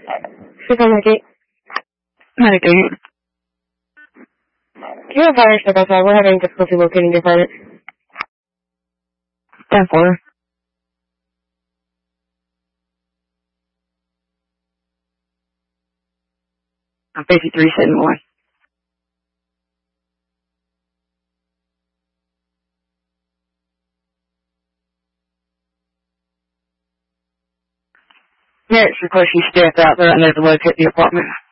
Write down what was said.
698. 98. You have fire step outside. We're having difficulty locating your apartment. 10-4. I'm 53 sitting one. Next request you step out there and there's a locate the apartment.